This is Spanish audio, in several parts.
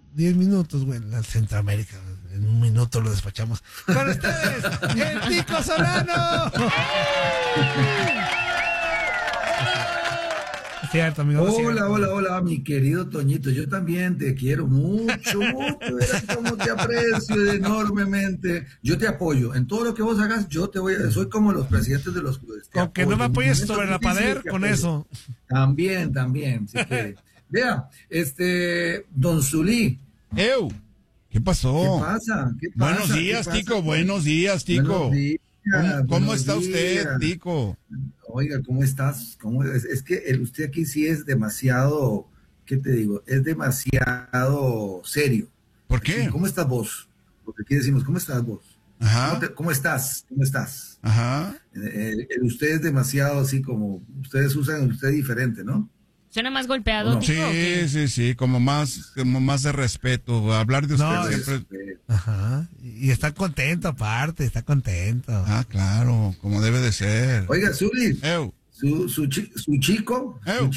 10 minutos, güey, en la Centroamérica. En un minuto lo despachamos. ¡Con ustedes, el Tico Solano! Es cierto, amigo. Hola, mi querido Toñito. Yo también te quiero mucho. Verás cómo te aprecio enormemente. Yo te apoyo. En todo lo que vos hagas, yo te voy a... Soy como los presidentes de los clubes. Aunque no me apoyes sobre la pared, con eso. También. Si quiere. Vea, Don Zulí. ¿Qué pasó? ¿Qué pasa? Buenos días, Tico. Buenos días, Tico. ¿Cómo está usted, Tico? Oiga, ¿cómo estás? Es que usted aquí sí es demasiado, ¿qué te digo? Es demasiado serio. ¿Por qué? ¿Cómo estás vos? Porque aquí decimos, ¿cómo estás vos? Ajá. ¿Cómo estás? Ajá. Usted es demasiado así como, ustedes usan usted diferente, ¿no? Suena más golpeado, no. Tico. Sí, como más de respeto. Hablar de usted siempre. Ajá. Y está contento aparte, está contento. Ah, claro, como debe de ser. Oiga, Zuli, su chico,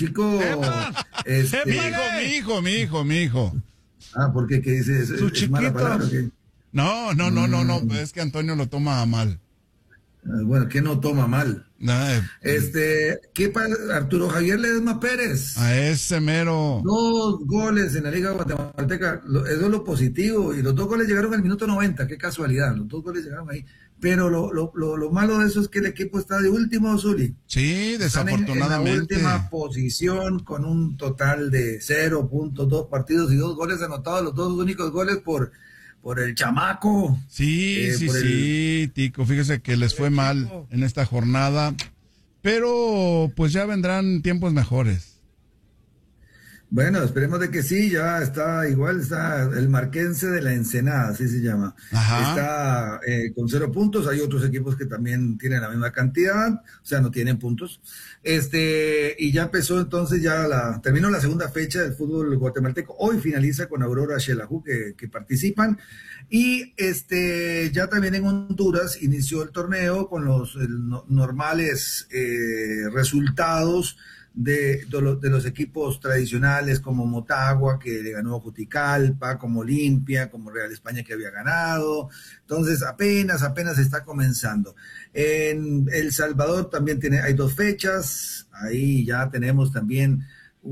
Mi hijo. Ah, ¿por qué? ¿Qué dice? Su ¿Es mala chiquito. palabra o qué? No, es que Antonio lo toma a mal. Bueno, ¿qué no toma mal? ¿Qué pasa? Arturo Javier Ledesma Pérez. A ese mero. 2 goles en la Liga Guatemalteca, eso es lo positivo, y los 2 goles llegaron al minuto 90, qué casualidad, los 2 goles llegaron ahí, pero lo malo de eso es que el equipo está de último, Zuli. Sí, desafortunadamente. En la última posición, con un total de 0.2 partidos y 2 goles anotados, los 2 únicos goles por el chamaco. Sí, Tico, fíjese que les fue mal en esta jornada, pero pues ya vendrán tiempos mejores. Bueno, esperemos de que sí, ya está el Marquense de la Ensenada, así se llama. Ajá. Está con 0 puntos, hay otros equipos que también tienen la misma cantidad, o sea, no tienen puntos. Y ya empezó entonces, terminó la segunda fecha del fútbol guatemalteco. Hoy finaliza con Aurora Xelajú que participan. Y ya también en Honduras inició el torneo con los normales resultados de los equipos tradicionales como Motagua, que le ganó a Juticalpa, como Olimpia, como Real España, que había ganado. Entonces apenas está comenzando. En El Salvador también hay 2 fechas, ahí ya tenemos también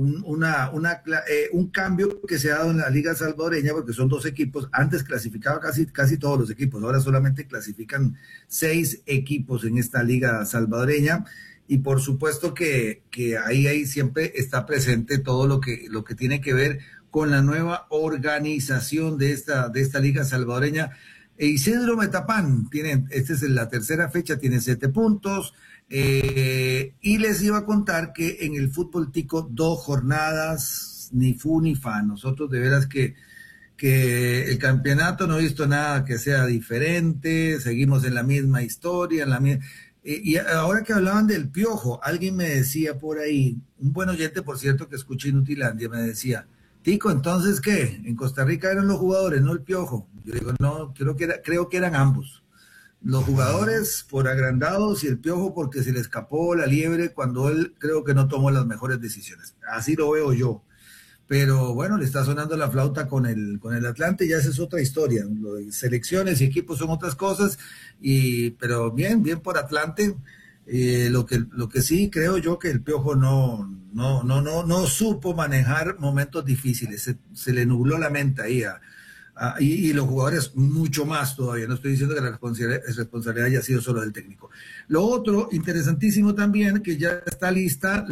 un cambio que se ha dado en la Liga Salvadoreña, porque son 2 equipos. Antes clasificaba casi todos los equipos, ahora solamente clasifican 6 equipos en esta Liga Salvadoreña. Y por supuesto que ahí siempre está presente todo lo que tiene que ver con la nueva organización de esta Liga Salvadoreña. Isidro Metapán esta es la tercera fecha, tiene 7 puntos. Y les iba a contar que en el fútbol tico 2 jornadas, ni fu ni fa. Nosotros de veras que el campeonato no he visto nada que sea diferente, seguimos en la misma historia, y ahora que hablaban del Piojo, alguien me decía por ahí, un buen oyente, por cierto, que escuché Inutilandia, me decía, Tico, ¿entonces qué? En Costa Rica eran los jugadores, no el Piojo. Yo digo, no, creo que eran ambos. Los jugadores por agrandados y el Piojo porque se le escapó la liebre cuando él creo que no tomó las mejores decisiones. Así lo veo yo. Pero bueno, le está sonando la flauta con el Atlante, ya esa es otra historia. Lo de selecciones y equipos son otras cosas, pero bien por Atlante. Lo que sí creo yo que el Piojo no supo manejar momentos difíciles, se le nubló la mente ahí y los jugadores mucho más todavía. No estoy diciendo que la responsabilidad haya sido solo del técnico. Lo otro interesantísimo también, que ya está lista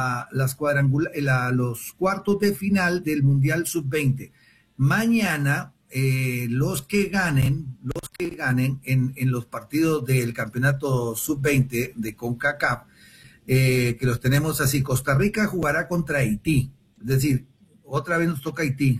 los cuartos de final del Mundial Sub-20. Mañana los que ganen en los partidos del campeonato Sub-20 de CONCACAF, que los tenemos así. Costa Rica jugará contra Haití, es decir, otra vez nos toca Haití.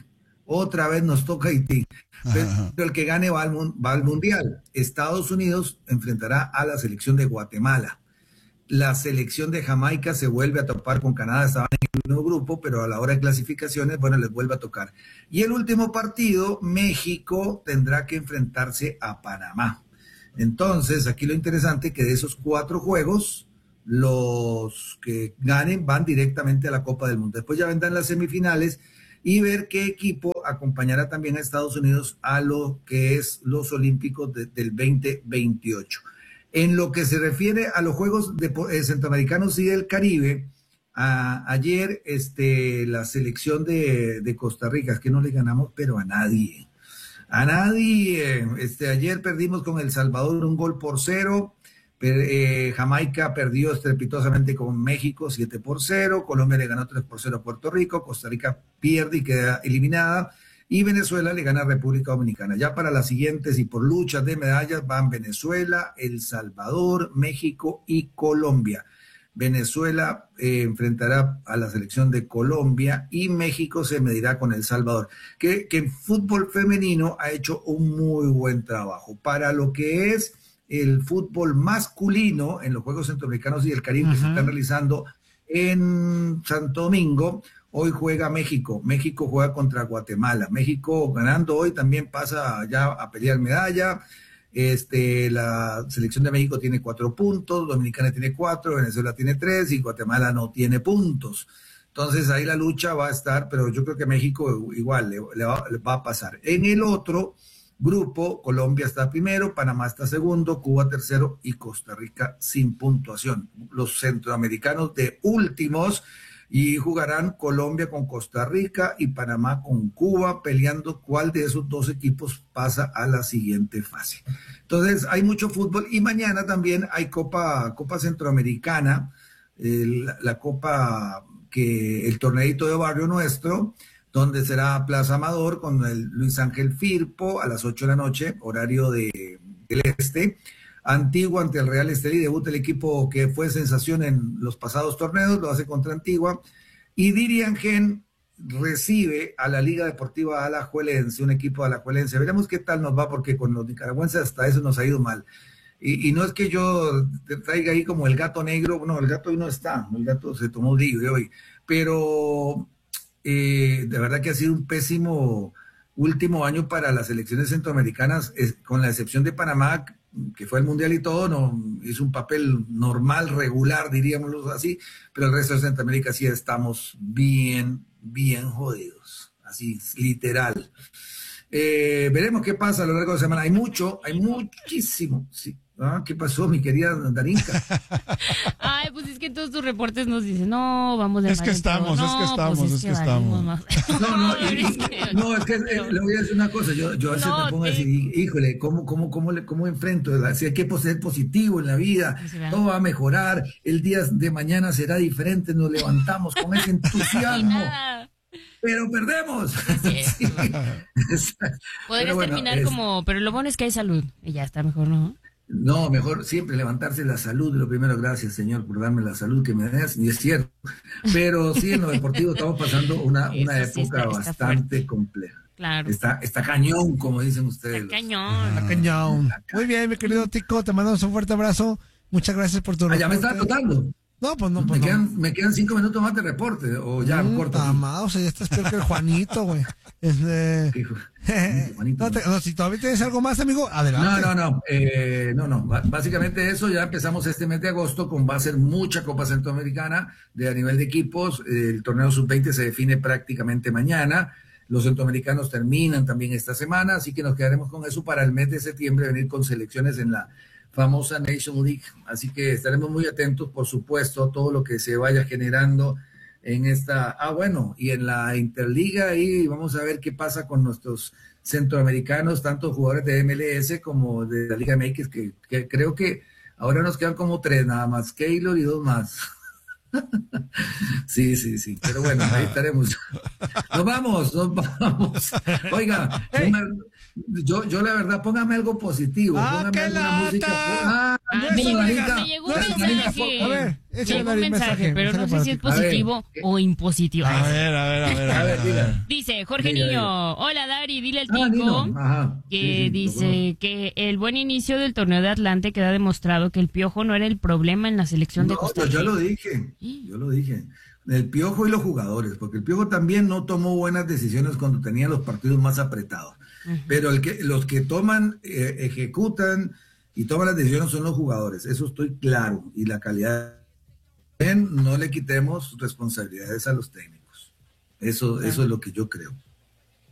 Pero el que gane va al Mundial. Estados Unidos enfrentará a la selección de Guatemala. La selección de Jamaica se vuelve a topar con Canadá, estaban en el mismo grupo, pero a la hora de clasificaciones, bueno, les vuelve a tocar. Y el último partido, México tendrá que enfrentarse a Panamá. Entonces, aquí lo interesante es que de esos 4 juegos, los que ganen van directamente a la Copa del Mundo. Después ya vendrán las semifinales y ver qué equipo México acompañará también a Estados Unidos a lo que es los Olímpicos del 2028. En lo que se refiere a los Juegos Centroamericanos y del Caribe, ayer la selección de Costa Rica, es que no le ganamos, pero a nadie. A nadie. Ayer perdimos con El Salvador 1-0. Jamaica perdió estrepitosamente con México 7-0. Colombia le ganó 3-0 a Puerto Rico. Costa Rica pierde y queda eliminada. Y Venezuela le gana a República Dominicana. Ya para las siguientes y por luchas de medallas van Venezuela, El Salvador, México y Colombia. Venezuela enfrentará a la selección de Colombia y México se medirá con El Salvador, que en fútbol femenino ha hecho un muy buen trabajo. Para lo que es el fútbol masculino en los Juegos Centroamericanos y del Caribe que se están realizando en Santo Domingo, hoy juega México. México juega contra Guatemala. México ganando hoy también pasa ya a pelear medalla. La selección de México tiene 4 puntos, Dominicana tiene 4, Venezuela tiene 3 y Guatemala no tiene puntos. Entonces ahí la lucha va a estar, pero yo creo que México igual le va a pasar. En el otro grupo, Colombia está primero, Panamá está segundo, Cuba tercero y Costa Rica sin puntuación. Los centroamericanos de últimos, y jugarán Colombia con Costa Rica y Panamá con Cuba, peleando cuál de esos dos equipos pasa a la siguiente fase. Entonces hay mucho fútbol y mañana también hay Copa Centroamericana, la Copa el torneito de barrio nuestro, donde será Plaza Amador con el Luis Ángel Firpo a las 8 de la noche, horario del este. Antigua ante el Real Estelí, debuta el equipo que fue sensación en los pasados torneos, lo hace contra Antigua, y Diriangen recibe a la Liga Deportiva Alajuelense, un equipo alajuelense. Veremos qué tal nos va, porque con los nicaragüenses hasta eso nos ha ido mal. Y no es que yo te traiga ahí como el gato negro, no, el gato hoy no está, el gato se tomó libre hoy, pero de verdad que ha sido un pésimo último año para las selecciones centroamericanas, con la excepción de Panamá, que fue el mundial y todo, no hizo un papel normal, regular, diríamoslo así, pero el resto de Centroamérica sí estamos bien jodidos, así, literal. Veremos qué pasa a lo largo de la semana. Hay muchísimo, sí. ¿Qué pasó, mi querida Darinka? Ay, pues es que todos tus reportes nos dicen, no, vamos de Es que estamos. No, es que le voy a decir una cosa, yo a veces me pongo a decir, híjole, ¿cómo enfrento? Si hay que ser positivo en la vida, todo va a mejorar, el día de mañana será diferente, nos levantamos con ese entusiasmo. Pero perdemos. Sí. Podrías terminar pero lo bueno es que hay salud y ya está mejor, ¿no? No, mejor siempre levantarse la salud, lo primero, gracias Señor por darme la salud que me das, y es cierto, pero sí en lo deportivo estamos pasando una época bastante compleja. Claro. Está cañón, como dicen ustedes. Está cañón. Está cañón. Muy bien, mi querido Tico, te mandamos un fuerte abrazo, muchas gracias por tu reporte. Ya me está anotando. No, pues no. Me quedan 5 minutos más de reporte, o ya corto. O sea, ya estás peor que el Juanito, güey. No, si todavía tienes algo más, amigo, adelante. No. Básicamente eso, ya empezamos este mes de agosto va a ser mucha Copa Centroamericana a nivel de equipos. El torneo Sub-20 se define prácticamente mañana. Los centroamericanos terminan también esta semana, así que nos quedaremos con eso para el mes de septiembre, venir con selecciones en la famosa Nation League, así que estaremos muy atentos, por supuesto, a todo lo que se vaya generando en esta, y en la Interliga, y vamos a ver qué pasa con nuestros centroamericanos, tanto jugadores de MLS como de la Liga MX, que creo que ahora nos quedan como 3 nada más, Keylor y 2 más. Sí, pero bueno, ahí estaremos. Nos vamos. Oiga, yo la verdad, póngame algo positivo, póngame alguna música. Me llegó un mensaje, pero no sé si es positivo o impositivo. A ver. Dice Jorge Niño, hola Dari, dile al Tico que dice que el buen inicio del torneo de Atlante queda demostrado que el Piojo no era el problema en la selección de Costa Rica. Yo lo dije. El Piojo y los jugadores, porque el Piojo también no tomó buenas decisiones cuando tenía los partidos más apretados. Pero los que ejecutan y toman las decisiones son los jugadores, eso estoy claro. Y la calidad, no le quitemos responsabilidades a los técnicos. Eso es lo que yo creo.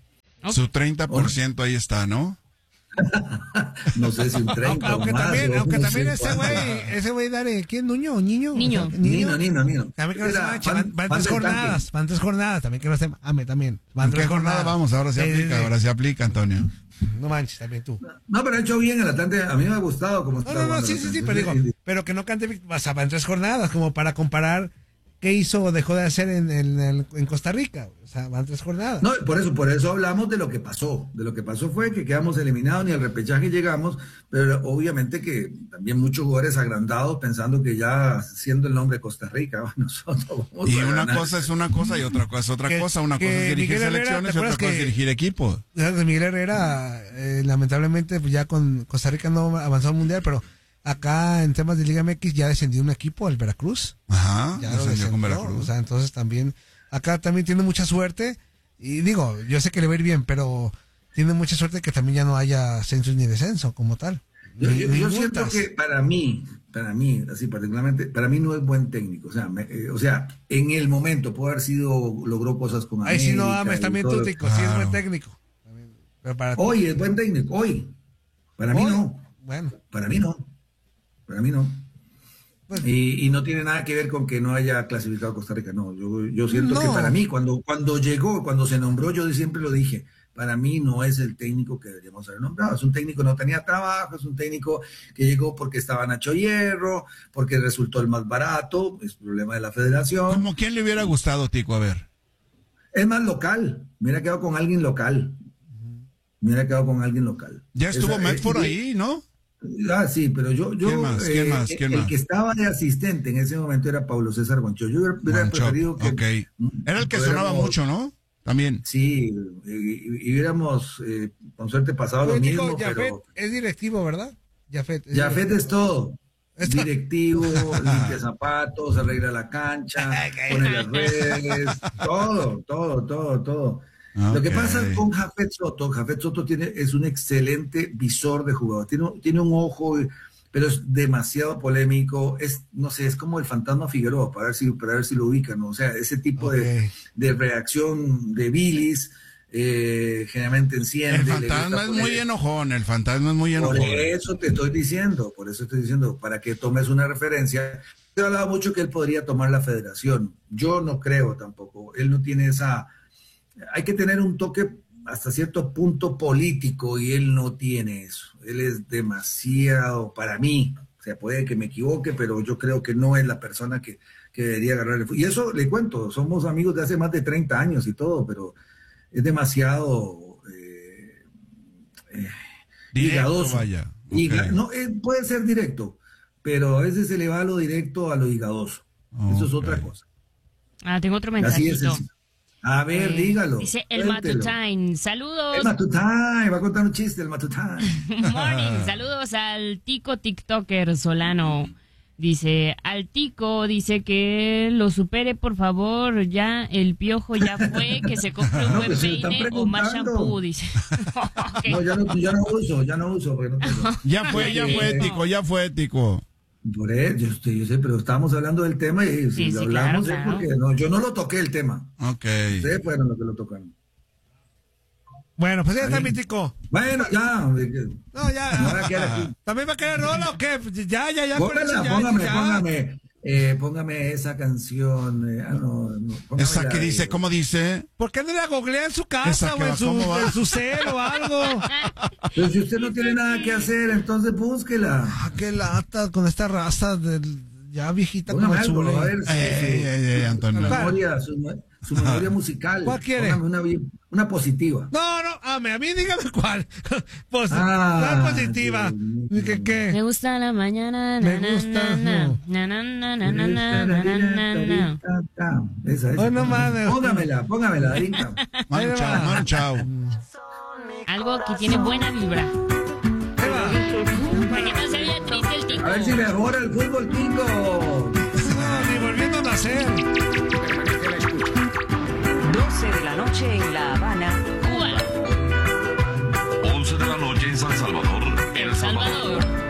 Su 30% ahí está, ¿no? No sé si un 30 aunque más, también ese güey, Dare, ¿quién? ¿Niño? Nino. También que no se manche, van 3 jornadas, también que no se ame también. Van 3 jornadas, vamos, ahora se aplica, Antonio. No manches, también tú. No, pero ha hecho bien el Atlante, a mí me ha gustado como está. No, sí, pero que no cante, van 3 jornadas, como para comparar qué hizo o dejó de hacer en Costa Rica. O sea, van 3 jornadas. No, por eso hablamos de lo que pasó. De lo que pasó fue que quedamos eliminados, ni al repechaje llegamos, pero obviamente que también muchos jugadores agrandados pensando que ya siendo el nombre Costa Rica, nosotros vamos y una cosa es una cosa y otra cosa es otra cosa. Una cosa es dirigir selecciones y otra cosa es dirigir equipos. Miguel Herrera, lamentablemente, pues ya con Costa Rica no avanzó al mundial, pero acá en temas de Liga MX ya descendió un equipo, el Veracruz. Ajá, ya descendió con Veracruz. O sea, entonces también, acá también tiene mucha suerte. Y digo, yo sé que le va a ir bien, pero tiene mucha suerte que también ya no haya ascenso ni descenso como tal. Yo siento que para mí, así particularmente, para mí no es buen técnico. O sea, en el momento puede haber logró cosas con América. Ahí sí no ames también tú, Tico, sí es buen técnico. Pero hoy es buen técnico, hoy. Para mí no. Bueno. Para mí no. Pues, y no tiene nada que ver con que no haya clasificado Costa Rica, no. Yo siento que para mí, cuando llegó, cuando se nombró, yo siempre lo dije, para mí no es el técnico que deberíamos haber nombrado. Es un técnico que no tenía trabajo, es un técnico que llegó porque estaba Nacho Hierro, porque resultó el más barato, es problema de la federación. ¿Cómo quién le hubiera gustado, Tico? A ver. Es más local, me hubiera quedado con alguien local. Ya estuvo Medford ahí, ¿no? Ah, sí, pero yo ¿Quién más? El que estaba de asistente en ese momento era Pablo César Gonchó. Yo hubiera preferido que... Okay. Era el que sonaba mucho, ¿no? También. Sí, y hubiéramos con suerte pasado lo mismo, pero... Es directivo, ¿verdad? Jafet es todo. Directivo, limpia zapatos, arregla la cancha, pone las redes, todo. Okay. Lo que pasa con Jafet Soto es un excelente visor de jugador, tiene un ojo, pero es demasiado polémico, no sé, es como el fantasma Figueroa, para ver si lo ubican, ¿no? O sea, ese tipo de reacción de bilis, generalmente enciende. El fantasma es muy enojón, Por eso estoy diciendo, para que tomes una referencia. Yo hablaba mucho que él podría tomar la federación, yo no creo tampoco, él no tiene esa... Hay que tener un toque hasta cierto punto político y él no tiene eso. Él es demasiado, para mí, o sea, puede que me equivoque, pero yo creo que no es la persona que debería agarrar el fútbol. Y eso le cuento, somos amigos de hace más de 30 años y todo, pero es demasiado higadoso. Vaya. Okay. Puede ser directo, pero a veces se le va a lo directo a lo higadoso. Okay. Eso es otra cosa. Tengo otro mensajito. A ver, dígalo. Dice el Matutine. Saludos. El Matutine. Va a contar un chiste, el Matutine. Morning. Saludos al Tico TikToker Solano. Dice, al Tico, dice que lo supere, por favor. Ya, el piojo ya fue. Que se compre un buen peine o más shampoo, dice. Okay. No, ya no uso. Porque no ya fue, Tico. Por eso, yo sé, pero estábamos hablando del tema y si lo hablamos es porque yo no lo toqué el tema. Ok. Ustedes fueron los que lo tocaron. Bueno, pues ya está mi Tico. Bueno, ya. No, ya. ¿También va a querer rola o qué? Ya. Póngame esa canción. Esa que dice, ¿cómo dice? ¿Por qué no la googlea en su casa o en su cel o algo? Pero si usted no tiene nada que hacer, entonces búsquela. Qué lata con esta raza ya viejita como el Zule. A ver, Antonio. Su memoria musical. ¿Cuál quiere? Una positiva. No, a mí dígame cuál. ¿Cuál positiva? ¿Qué? Me gusta la mañana. Me gusta. Esa. No mames. Póngamela, Dinka. Manu chao. Algo que tiene buena vibra. Para que no se vea triste el Tico. A ver si mejora el fútbol, Tico. Ni volviendo a nacer. 12 de la noche en La Habana, Cuba. 11 de la noche en San Salvador, El Salvador.